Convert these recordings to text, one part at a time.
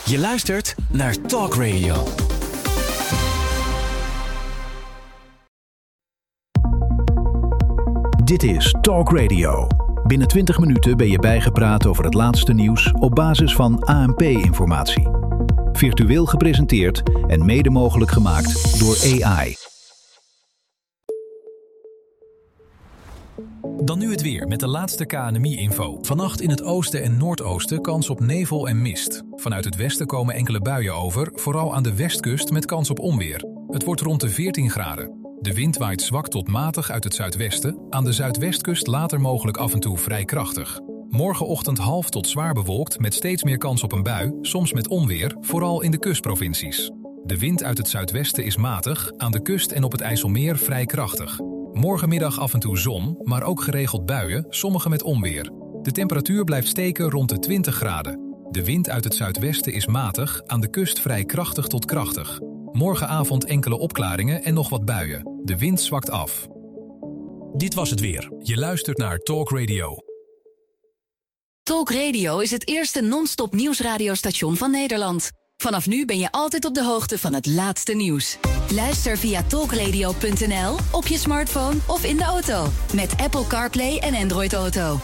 Je luistert naar Talk Radio. Dit is Talk Radio. Binnen 20 minuten ben je bijgepraat over het laatste nieuws op basis van ANP-informatie. Virtueel gepresenteerd en mede mogelijk gemaakt door AI. Dan nu het weer met de laatste KNMI-info. Vannacht in het oosten en noordoosten kans op nevel en mist. Vanuit het westen komen enkele buien over, vooral aan de westkust met kans op onweer. Het wordt rond de 14 graden. De wind waait zwak tot matig uit het zuidwesten. Aan de zuidwestkust later mogelijk af en toe vrij krachtig. Morgenochtend half tot zwaar bewolkt met steeds meer kans op een bui, soms met onweer, vooral in de kustprovincies. De wind uit het zuidwesten is matig, aan de kust en op het IJsselmeer vrij krachtig. Morgenmiddag af en toe zon, maar ook geregeld buien, sommige met onweer. De temperatuur blijft steken rond de 20 graden. De wind uit het zuidwesten is matig, aan de kust vrij krachtig tot krachtig. Morgenavond enkele opklaringen en nog wat buien. De wind zwakt af. Dit was het weer. Je luistert naar Talk Radio. Talk Radio is het eerste non-stop nieuwsradiostation van Nederland. Vanaf nu ben je altijd op de hoogte van het laatste nieuws. Luister via talkradio.nl, op je smartphone of in de auto. Met Apple CarPlay en Android Auto.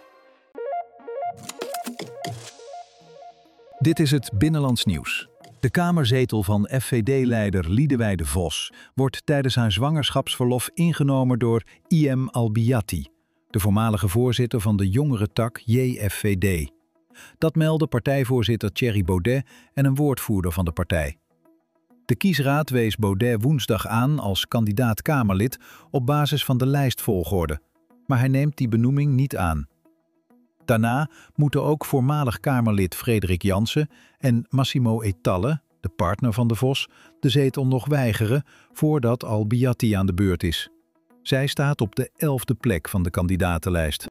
Dit is het Binnenlands Nieuws. De kamerzetel van FVD-leider Liedewij Vos wordt tijdens haar zwangerschapsverlof ingenomen door I.M. Albiati, de voormalige voorzitter van de jongere tak JFVD. Dat meldden partijvoorzitter Thierry Baudet en een woordvoerder van de partij. De kiesraad wees Baudet woensdag aan als kandidaat-Kamerlid op basis van de lijstvolgorde, maar hij neemt die benoeming niet aan. Daarna moeten ook voormalig Kamerlid Frederik Jansen en Massimo Etalle, de partner van de Vos, de zetel nog weigeren voordat Albiati aan de beurt is. Zij staat op de 11e plek van de kandidatenlijst.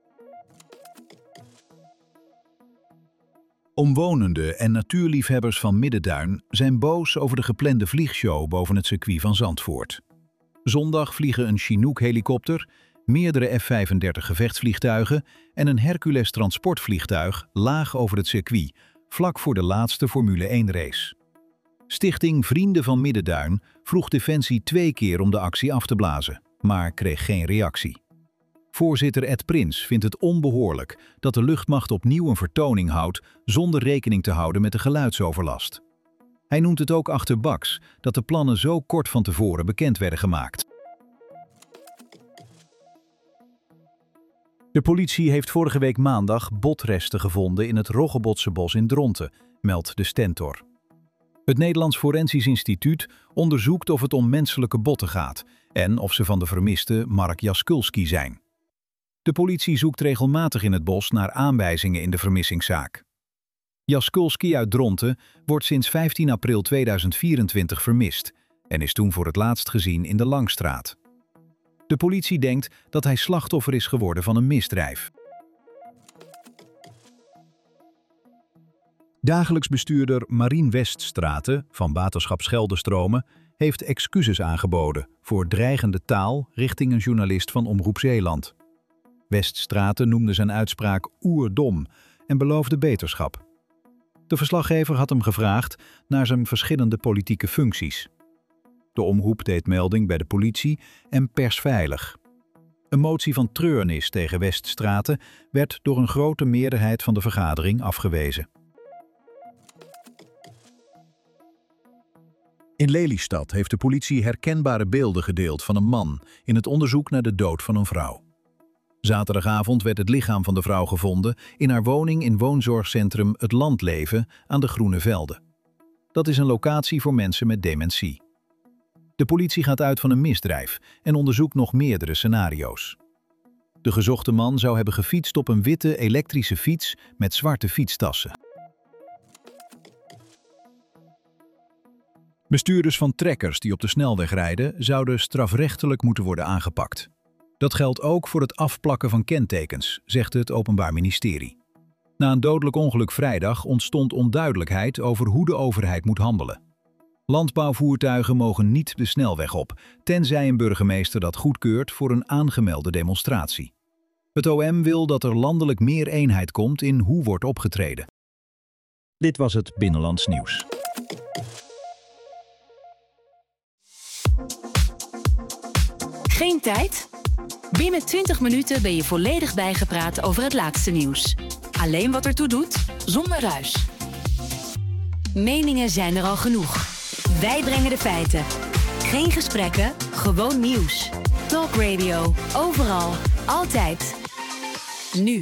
Omwonenden en natuurliefhebbers van Middenduin zijn boos over de geplande vliegshow boven het circuit van Zandvoort. Zondag vliegen een Chinook-helikopter, meerdere F-35 gevechtsvliegtuigen en een Hercules transportvliegtuig laag over het circuit, vlak voor de laatste Formule 1-race. Stichting Vrienden van Middenduin vroeg Defensie 2 keer om de actie af te blazen, maar kreeg geen reactie. Voorzitter Ed Prins vindt het onbehoorlijk dat de luchtmacht opnieuw een vertoning houdt zonder rekening te houden met de geluidsoverlast. Hij noemt het ook achterbaks dat de plannen zo kort van tevoren bekend werden gemaakt. De politie heeft vorige week maandag botresten gevonden in het Roggebotse bos in Dronten, meldt de Stentor. Het Nederlands Forensisch Instituut onderzoekt of het om menselijke botten gaat en of ze van de vermiste Mark Jaskulski zijn. De politie zoekt regelmatig in het bos naar aanwijzingen in de vermissingszaak. Jaskulski uit Dronten wordt sinds 15 april 2024 vermist en is toen voor het laatst gezien in de Langstraat. De politie denkt dat hij slachtoffer is geworden van een misdrijf. Dagelijks bestuurder Marien Weststraten van Waterschap Scheldestromen heeft excuses aangeboden voor dreigende taal richting een journalist van Omroep Zeeland. Weststraten noemde zijn uitspraak oerdom en beloofde beterschap. De verslaggever had hem gevraagd naar zijn verschillende politieke functies. De omroep deed melding bij de politie en Persveilig. Een motie van treurnis tegen Weststraten werd door een grote meerderheid van de vergadering afgewezen. In Lelystad heeft de politie herkenbare beelden gedeeld van een man in het onderzoek naar de dood van een vrouw. Zaterdagavond werd het lichaam van de vrouw gevonden in haar woning in woonzorgcentrum Het Landleven aan de Groene Velden. Dat is een locatie voor mensen met dementie. De politie gaat uit van een misdrijf en onderzoekt nog meerdere scenario's. De gezochte man zou hebben gefietst op een witte elektrische fiets met zwarte fietstassen. Bestuurders van trekkers die op de snelweg rijden zouden strafrechtelijk moeten worden aangepakt. Dat geldt ook voor het afplakken van kentekens, zegt het Openbaar Ministerie. Na een dodelijk ongeluk vrijdag ontstond onduidelijkheid over hoe de overheid moet handelen. Landbouwvoertuigen mogen niet de snelweg op, tenzij een burgemeester dat goedkeurt voor een aangemelde demonstratie. Het OM wil dat er landelijk meer eenheid komt in hoe wordt opgetreden. Dit was het Binnenlands Nieuws. Geen tijd? Binnen 20 minuten ben je volledig bijgepraat over het laatste nieuws. Alleen wat ertoe doet, zonder ruis. Meningen zijn er al genoeg. Wij brengen de feiten. Geen gesprekken, gewoon nieuws. Talk Radio, overal, altijd. Nu.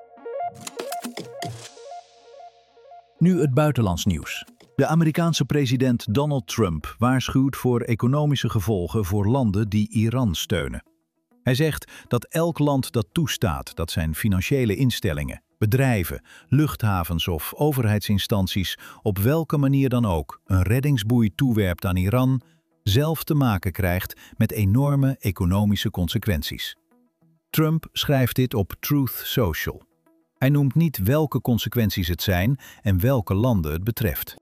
Nu het buitenlands nieuws. De Amerikaanse president Donald Trump waarschuwt voor economische gevolgen voor landen die Iran steunen. Hij zegt dat elk land dat toestaat dat zijn financiële instellingen, bedrijven, luchthavens of overheidsinstanties op welke manier dan ook een reddingsboei toewerpt aan Iran, zelf te maken krijgt met enorme economische consequenties. Trump schrijft dit op Truth Social. Hij noemt niet welke consequenties het zijn en welke landen het betreft.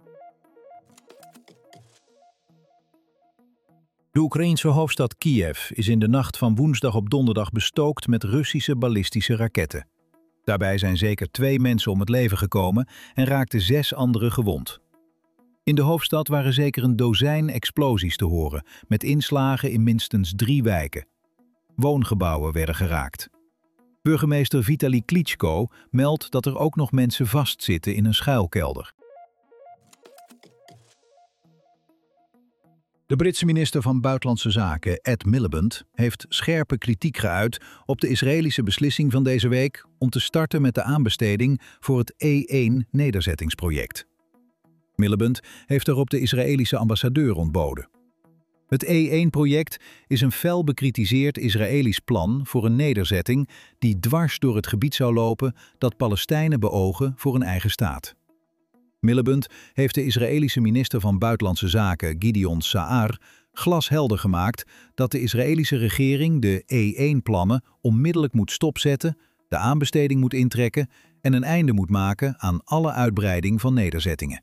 De Oekraïense hoofdstad Kiev is in de nacht van woensdag op donderdag bestookt met Russische ballistische raketten. Daarbij zijn zeker 2 mensen om het leven gekomen en raakten 6 anderen gewond. In de hoofdstad waren zeker een dozijn explosies te horen, met inslagen in minstens 3 wijken. Woongebouwen werden geraakt. Burgemeester Vitali Klitschko meldt dat er ook nog mensen vastzitten in een schuilkelder. De Britse minister van Buitenlandse Zaken, Ed Miliband, heeft scherpe kritiek geuit op de Israëlische beslissing van deze week om te starten met de aanbesteding voor het E1-nederzettingsproject. Miliband heeft daarop de Israëlische ambassadeur ontboden. Het E1-project is een fel bekritiseerd Israëlisch plan voor een nederzetting die dwars door het gebied zou lopen dat Palestijnen beogen voor een eigen staat. Miliband heeft de Israëlische minister van Buitenlandse Zaken Gideon Sa'ar glashelder gemaakt dat de Israëlische regering de E1-plannen onmiddellijk moet stopzetten, de aanbesteding moet intrekken en een einde moet maken aan alle uitbreiding van nederzettingen.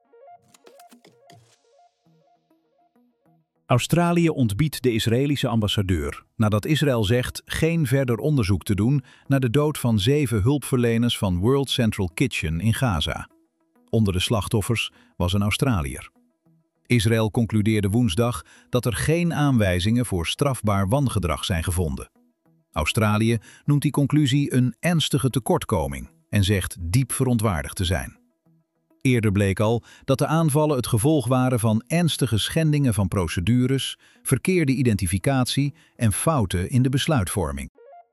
Australië ontbiedt de Israëlische ambassadeur nadat Israël zegt geen verder onderzoek te doen naar de dood van 7 hulpverleners van World Central Kitchen in Gaza. Onder de slachtoffers was een Australiër. Israël concludeerde woensdag dat er geen aanwijzingen voor strafbaar wangedrag zijn gevonden. Australië noemt die conclusie een ernstige tekortkoming en zegt diep verontwaardigd te zijn. Eerder bleek al dat de aanvallen het gevolg waren van ernstige schendingen van procedures, verkeerde identificatie en fouten in de besluitvorming.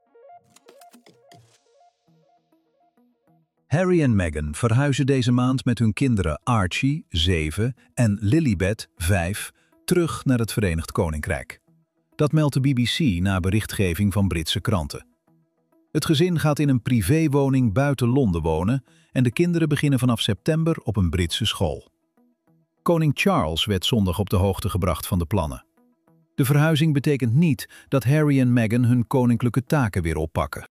Harry en Meghan verhuizen deze maand met hun kinderen Archie, 7, en Lilibet, 5, terug naar het Verenigd Koninkrijk. Dat meldt de BBC na berichtgeving van Britse kranten. Het gezin gaat in een privéwoning buiten Londen wonen en de kinderen beginnen vanaf september op een Britse school. Koning Charles werd zondag op de hoogte gebracht van de plannen. De verhuizing betekent niet dat Harry en Meghan hun koninklijke taken weer oppakken.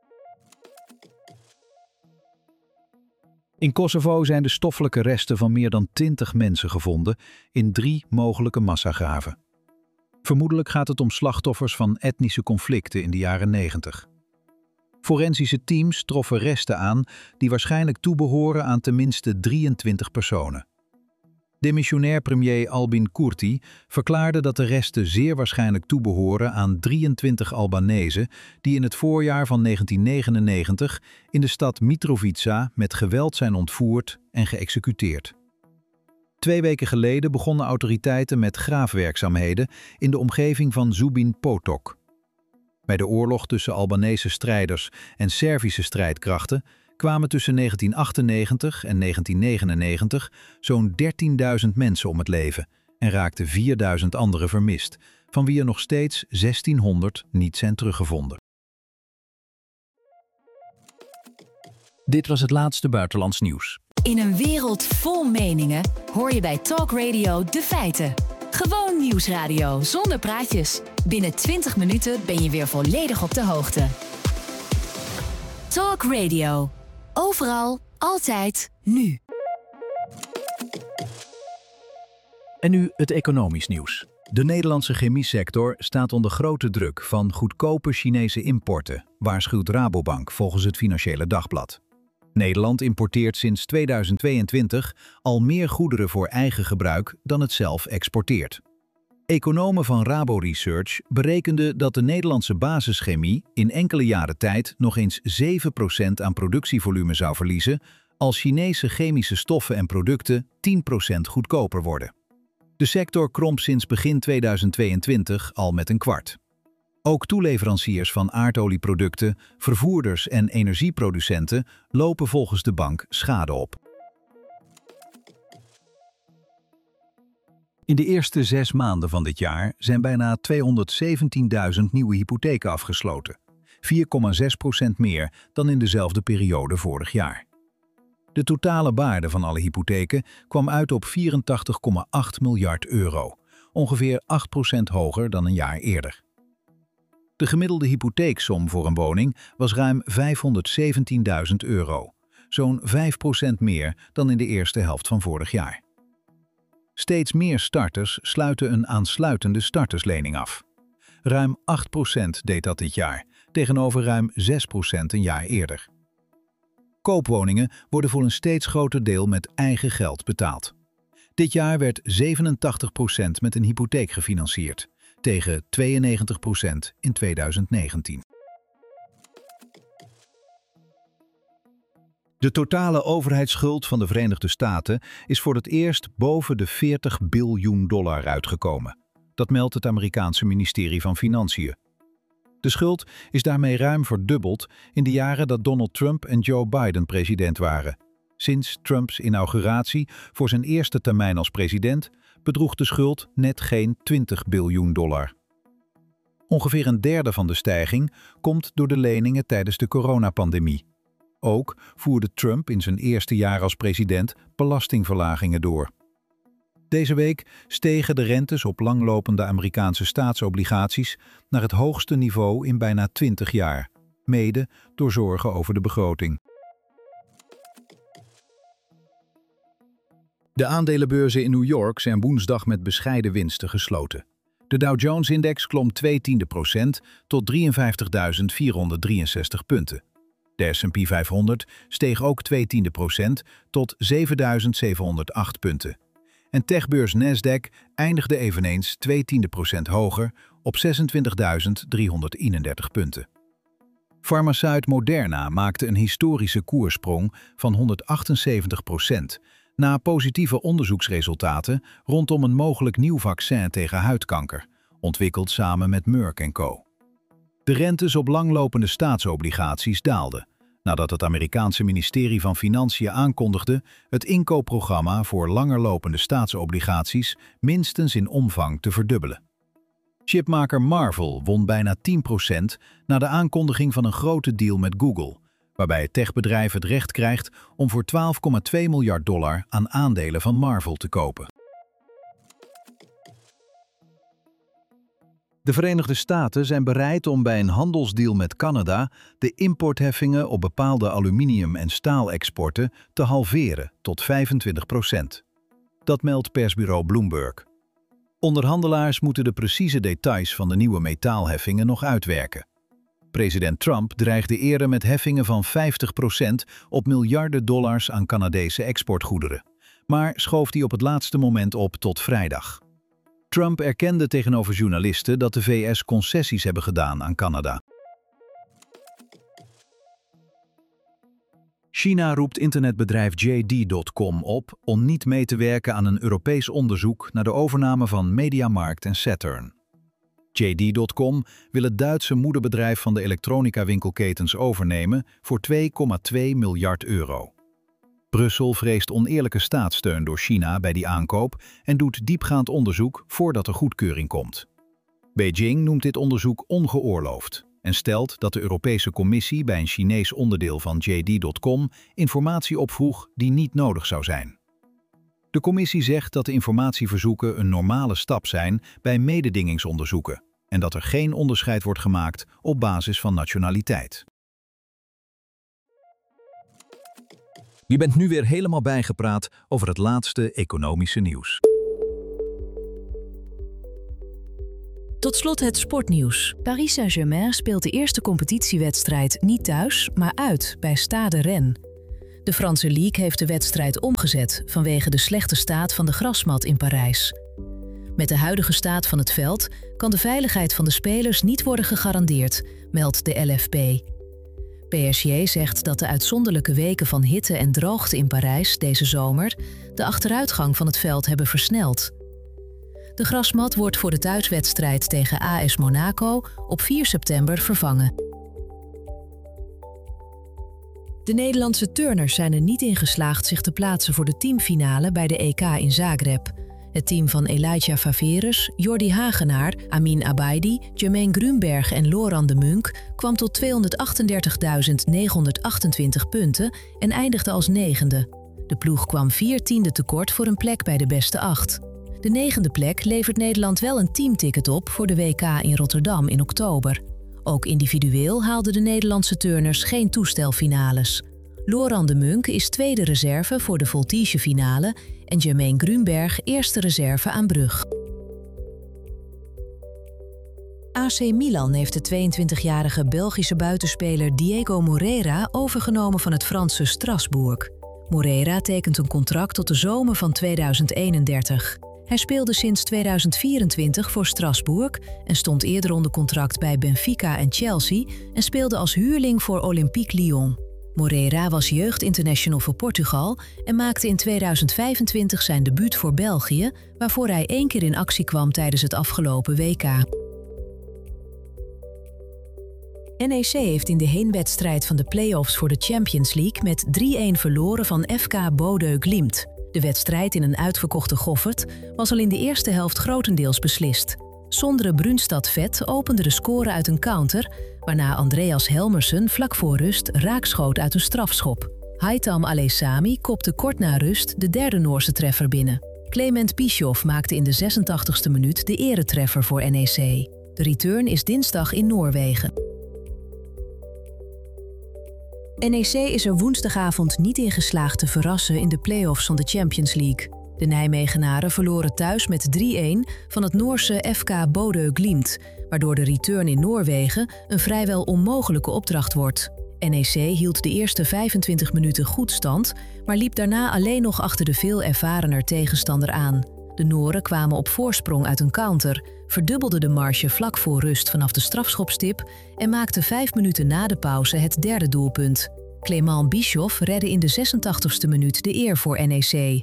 In Kosovo zijn de stoffelijke resten van meer dan 20 mensen gevonden in 3 mogelijke massagraven. Vermoedelijk gaat het om slachtoffers van etnische conflicten in de jaren 90. Forensische teams troffen resten aan die waarschijnlijk toebehoren aan tenminste 23 personen. Demissionair premier Albin Kurti verklaarde dat de resten zeer waarschijnlijk toebehoren aan 23 Albanezen die in het voorjaar van 1999 in de stad Mitrovica met geweld zijn ontvoerd en geëxecuteerd. 2 weken geleden begonnen autoriteiten met graafwerkzaamheden in de omgeving van Zubin Potok. Bij de oorlog tussen Albanese strijders en Servische strijdkrachten kwamen tussen 1998 en 1999 zo'n 13.000 mensen om het leven en raakten 4.000 anderen vermist, van wie er nog steeds 1600 niet zijn teruggevonden. Dit was het laatste buitenlands nieuws. In een wereld vol meningen hoor je bij Talk Radio de feiten. Gewoon nieuwsradio zonder praatjes. Binnen 20 minuten ben je weer volledig op de hoogte. Talk Radio. Overal, altijd, nu. En nu het economisch nieuws. De Nederlandse chemiesector staat onder grote druk van goedkope Chinese importen, waarschuwt Rabobank volgens het Financiële Dagblad. Nederland importeert sinds 2022 al meer goederen voor eigen gebruik dan het zelf exporteert. Economen van Rabo Research berekenden dat de Nederlandse basischemie in enkele jaren tijd nog eens 7% aan productievolume zou verliezen als Chinese chemische stoffen en producten 10% goedkoper worden. De sector kromp sinds begin 2022 al met een kwart. Ook toeleveranciers van aardolieproducten, vervoerders en energieproducenten lopen volgens de bank schade op. In de eerste 6 maanden van dit jaar zijn bijna 217.000 nieuwe hypotheken afgesloten. 4,6% meer dan in dezelfde periode vorig jaar. De totale waarde van alle hypotheken kwam uit op €84,8 miljard, ongeveer 8% hoger dan een jaar eerder. De gemiddelde hypotheeksom voor een woning was ruim €517.000, zo'n 5% meer dan in de eerste helft van vorig jaar. Steeds meer starters sluiten een aansluitende starterslening af. Ruim 8% deed dat dit jaar, tegenover ruim 6% een jaar eerder. Koopwoningen worden voor een steeds groter deel met eigen geld betaald. Dit jaar werd 87% met een hypotheek gefinancierd, tegen 92% in 2019. De totale overheidsschuld van de Verenigde Staten is voor het eerst boven de $40 biljoen uitgekomen. Dat meldt het Amerikaanse ministerie van Financiën. De schuld is daarmee ruim verdubbeld in de jaren dat Donald Trump en Joe Biden president waren. Sinds Trumps inauguratie voor zijn eerste termijn als president bedroeg de schuld net geen $20 biljoen. Ongeveer een derde van de stijging komt door de leningen tijdens de coronapandemie. Ook voerde Trump in zijn eerste jaar als president belastingverlagingen door. Deze week stegen de rentes op langlopende Amerikaanse staatsobligaties naar het hoogste niveau in bijna 20 jaar, mede door zorgen over de begroting. De aandelenbeurzen in New York zijn woensdag met bescheiden winsten gesloten. De Dow Jones-index klom 0,2% tot 53.463 punten. De S&P 500 steeg ook 0,2% tot 7.708 punten. En techbeurs Nasdaq eindigde eveneens 0,2% hoger op 26.331 punten. Farmaceut Moderna maakte een historische koerssprong van 178% na positieve onderzoeksresultaten rondom een mogelijk nieuw vaccin tegen huidkanker, ontwikkeld samen met Merck & Co. De rentes op langlopende staatsobligaties daalden, nadat het Amerikaanse ministerie van Financiën aankondigde het inkoopprogramma voor langerlopende staatsobligaties minstens in omvang te verdubbelen. Chipmaker Marvell won bijna 10% na de aankondiging van een grote deal met Google, waarbij het techbedrijf het recht krijgt om voor $12,2 miljard aan aandelen van Marvell te kopen. De Verenigde Staten zijn bereid om bij een handelsdeal met Canada de importheffingen op bepaalde aluminium- en staalexporten te halveren tot 25%. Dat meldt persbureau Bloomberg. Onderhandelaars moeten de precieze details van de nieuwe metaalheffingen nog uitwerken. President Trump dreigde eerder met heffingen van 50% op miljarden dollars aan Canadese exportgoederen, maar schoof die op het laatste moment op tot vrijdag. Trump erkende tegenover journalisten dat de VS concessies hebben gedaan aan Canada. China roept internetbedrijf JD.com op om niet mee te werken aan een Europees onderzoek naar de overname van MediaMarkt en Saturn. JD.com wil het Duitse moederbedrijf van de elektronica-winkelketens overnemen voor €2,2 miljard. Brussel vreest oneerlijke staatssteun door China bij die aankoop en doet diepgaand onderzoek voordat er goedkeuring komt. Beijing noemt dit onderzoek ongeoorloofd en stelt dat de Europese Commissie bij een Chinees onderdeel van JD.com informatie opvroeg die niet nodig zou zijn. De commissie zegt dat de informatieverzoeken een normale stap zijn bij mededingingsonderzoeken en dat er geen onderscheid wordt gemaakt op basis van nationaliteit. Je bent nu weer helemaal bijgepraat over het laatste economische nieuws. Tot slot het sportnieuws. Paris Saint-Germain speelt de eerste competitiewedstrijd niet thuis, maar uit bij Stade Rennes. De Franse Ligue heeft de wedstrijd omgezet vanwege de slechte staat van de grasmat in Parijs. Met de huidige staat van het veld kan de veiligheid van de spelers niet worden gegarandeerd, meldt de LFP. PSG zegt dat de uitzonderlijke weken van hitte en droogte in Parijs deze zomer de achteruitgang van het veld hebben versneld. De grasmat wordt voor de thuiswedstrijd tegen AS Monaco op 4 september vervangen. De Nederlandse turners zijn er niet in geslaagd zich te plaatsen voor de teamfinale bij de EK in Zagreb. Het team van Elijah Faveres, Jordi Hagenaar, Amin Abaidi, Jermaine Grunberg en Laurent de Munk kwam tot 238.928 punten en eindigde als 9e. De ploeg kwam 4 tienden tekort voor een plek bij de beste 8. De 9e plek levert Nederland wel een teamticket op voor de WK in Rotterdam in oktober. Ook individueel haalden de Nederlandse turners geen toestelfinales. Laurent de Munk is tweede reserve voor de voltige-finale en Jermaine Grunberg eerste reserve aan brug. AC Milan heeft de 22-jarige Belgische buitenspeler Diego Moreira overgenomen van het Franse Strasbourg. Moreira tekent een contract tot de zomer van 2031. Hij speelde sinds 2024 voor Strasbourg en stond eerder onder contract bij Benfica en Chelsea en speelde als huurling voor Olympique Lyon. Moreira was jeugdinternational voor Portugal en maakte in 2025 zijn debuut voor België, waarvoor hij 1 keer in actie kwam tijdens het afgelopen WK. NEC heeft in de heenwedstrijd van de play-offs voor de Champions League met 3-1 verloren van FK Bodø Glimt. De wedstrijd in een uitverkochte Goffert was al in de eerste helft grotendeels beslist. Sondre Brunstad-Vet opende de score uit een counter, waarna Andreas Helmersen vlak voor rust raakschoot uit een strafschop. Haitham Alesami kopte kort na rust de derde Noorse treffer binnen. Clement Bischoff maakte in de 86e minuut de eretreffer voor NEC. De return is dinsdag in Noorwegen. NEC is er woensdagavond niet in geslaagd te verrassen in de play-offs van de Champions League. De Nijmegenaren verloren thuis met 3-1 van het Noorse FK Bodø Glimt, waardoor de return in Noorwegen een vrijwel onmogelijke opdracht wordt. NEC hield de eerste 25 minuten goed stand, maar liep daarna alleen nog achter de veel ervarener tegenstander aan. De Noren kwamen op voorsprong uit een counter, verdubbelden de marge vlak voor rust vanaf de strafschopstip en maakten 5 minuten na de pauze het derde doelpunt. Clement Bischoff redde in de 86e minuut de eer voor NEC.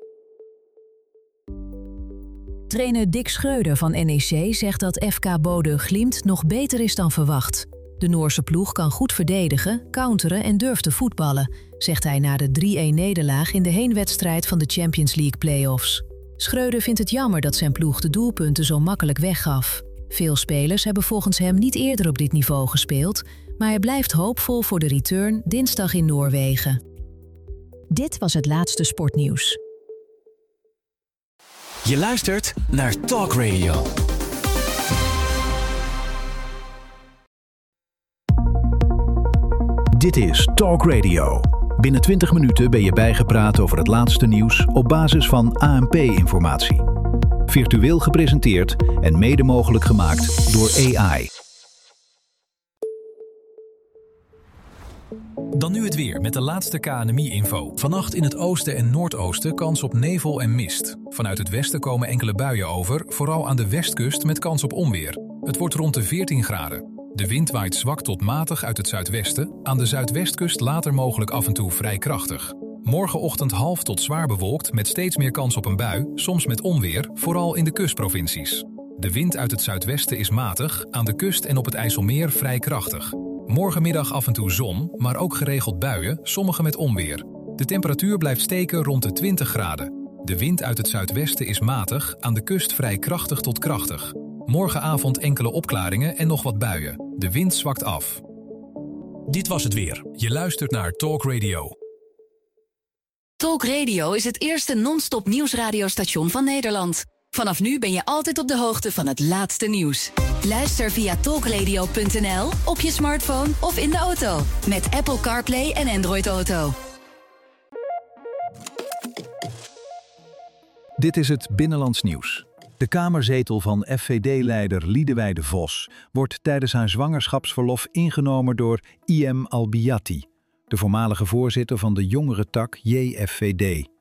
Trainer Dick Schreuder van NEC zegt dat FK Bodø Glimt nog beter is dan verwacht. De Noorse ploeg kan goed verdedigen, counteren en durft te voetballen, zegt hij na de 3-1-nederlaag in de heenwedstrijd van de Champions League play-offs. Schreuder vindt het jammer dat zijn ploeg de doelpunten zo makkelijk weggaf. Veel spelers hebben volgens hem niet eerder op dit niveau gespeeld, maar hij blijft hoopvol voor de return dinsdag in Noorwegen. Dit was het laatste sportnieuws. Je luistert naar Talk Radio. Dit is Talk Radio. Binnen 20 minuten ben je bijgepraat over het laatste nieuws op basis van ANP-informatie. Virtueel gepresenteerd en mede mogelijk gemaakt door AI. Dan nu het weer met de laatste KNMI-info. Vannacht in het oosten en noordoosten kans op nevel en mist. Vanuit het westen komen enkele buien over, vooral aan de westkust met kans op onweer. Het wordt rond de 14 graden. De wind waait zwak tot matig uit het zuidwesten, aan de zuidwestkust later mogelijk af en toe vrij krachtig. Morgenochtend half tot zwaar bewolkt met steeds meer kans op een bui, soms met onweer, vooral in de kustprovincies. De wind uit het zuidwesten is matig, aan de kust en op het IJsselmeer vrij krachtig. Morgenmiddag af en toe zon, maar ook geregeld buien, sommige met onweer. De temperatuur blijft steken rond de 20 graden. De wind uit het zuidwesten is matig, aan de kust vrij krachtig tot krachtig. Morgenavond enkele opklaringen en nog wat buien. De wind zwakt af. Dit was het weer. Je luistert naar Talk Radio. Talk Radio is het eerste non-stop nieuwsradiostation van Nederland. Vanaf nu ben je altijd op de hoogte van het laatste nieuws. Luister via talkradio.nl, op je smartphone of in de auto. Met Apple CarPlay en Android Auto. Dit is het Binnenlands Nieuws. De kamerzetel van FVD-leider Liedewij Vos wordt tijdens haar zwangerschapsverlof ingenomen door IM Albiati. de voormalige voorzitter van de jongere tak JFVD.